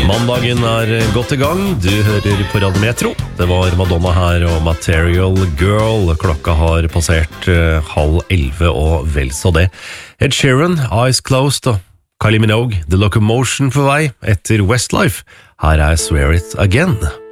Mandagen godt I gang, du hører på Radio Metro. Det var Madonna her og Material Girl. Klokka har passert 10:30 og vel så det. Ed Sheeran, Eyes Closed og Kylie Minogue, The Locomotion på vei etter Westlife. Her Swear It Again.